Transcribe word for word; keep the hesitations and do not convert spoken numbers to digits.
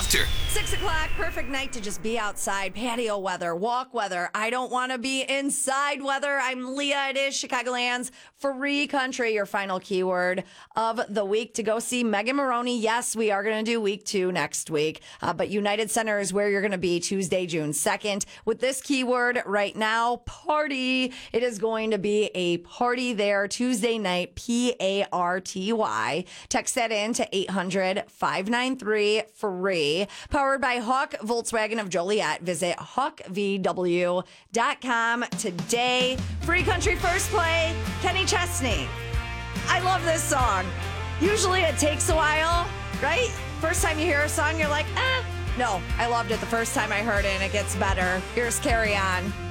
after. Six o'clock, perfect night to just be outside. Patio weather, walk weather. I don't want to be inside weather. I'm Leah. It is Chicagoland's free country, your final keyword of the week to go see Megan Moroney. Yes, we are going to do week two next week, uh, but United Center is where you're going to be Tuesday, June second. With this keyword right now, party. It is going to be a party there Tuesday night, P A R T Y. Text that in to eight hundred, five nine three, free. Powered by Hawk Volkswagen of Joliet. Visit hawk v w dot com today. Free country first play, Kenny Chesney. I love this song. Usually it takes a while, right? First time you hear a song, you're like, eh. No, I loved it the first time I heard it, and it gets better. Here's Carry On.